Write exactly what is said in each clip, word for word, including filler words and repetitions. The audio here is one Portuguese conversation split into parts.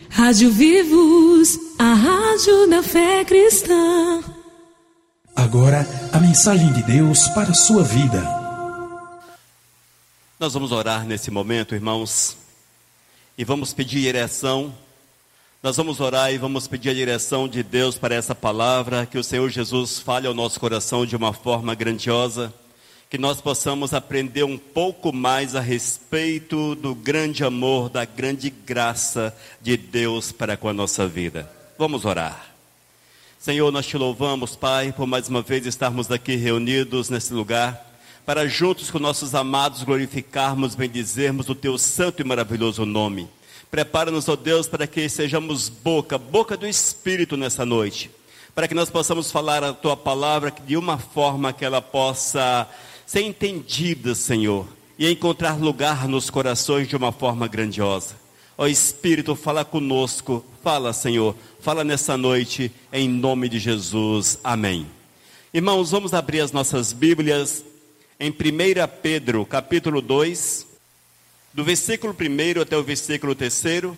Rádio Vivos, a rádio da fé cristã. Agora, a mensagem de Deus para a sua vida. Nós vamos orar nesse momento, irmãos, e vamos pedir direção. Nós vamos orar e vamos pedir a direção de Deus para essa palavra, que o Senhor Jesus fale ao nosso coração de uma forma grandiosa, que nós possamos aprender um pouco mais a respeito do grande amor, da grande graça de Deus para com a nossa vida. Vamos orar. Senhor, nós te louvamos, Pai, por mais uma vez estarmos aqui reunidos nesse lugar, para juntos com nossos amados glorificarmos, bendizermos o teu santo e maravilhoso nome. Prepara-nos, ó Deus, para que sejamos boca, boca do Espírito nessa noite, para que nós possamos falar a tua palavra de uma forma que ela possa ser entendida, Senhor, e encontrar lugar nos corações de uma forma grandiosa. Ó Espírito, fala conosco, fala, Senhor, fala nessa noite, em nome de Jesus, amém. Irmãos, vamos abrir as nossas Bíblias em primeira Pedro, capítulo dois, do versículo primeiro até o versículo terceiro.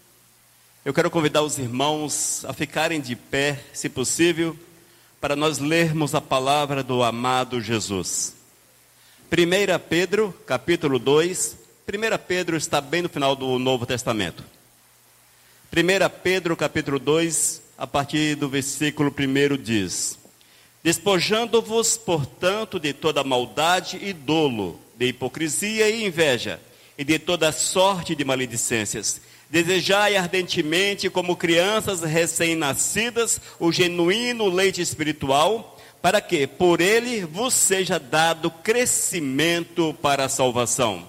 Eu quero convidar os irmãos a ficarem de pé, se possível, para nós lermos a palavra do amado Jesus. primeira Pedro, capítulo dois, primeira Pedro está bem no final do Novo Testamento. primeira Pedro, capítulo dois, a partir do versículo primeiro diz: Despojando-vos, portanto, de toda maldade e dolo, de hipocrisia e inveja, e de toda sorte de maledicências, desejai ardentemente, como crianças recém-nascidas, o genuíno leite espiritual, para que por ele vos seja dado crescimento para a salvação.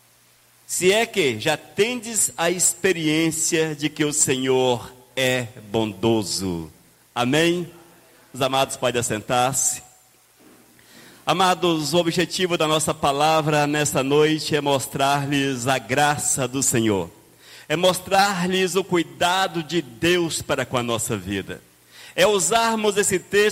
Se é que já tendes a experiência de que o Senhor é bondoso. Amém? Os amados podem assentar-se. Amados, o objetivo da nossa palavra nessa noite é mostrar-lhes a graça do Senhor. É mostrar-lhes o cuidado de Deus para com a nossa vida. É usarmos esse texto